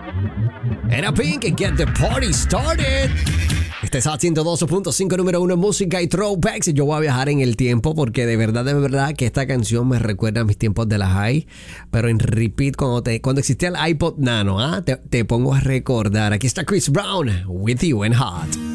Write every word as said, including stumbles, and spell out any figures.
Era Pink and Get the Party Started. Este es a ciento doce punto cinco, número uno en música y throwbacks. Y yo voy a viajar en el tiempo porque de verdad, de verdad que esta canción me recuerda a mis tiempos de la high. Pero en repeat, cuando, te, cuando existía el iPod Nano, ¿ah? te, te pongo a recordar. Aquí está Chris Brown, With You and Hot.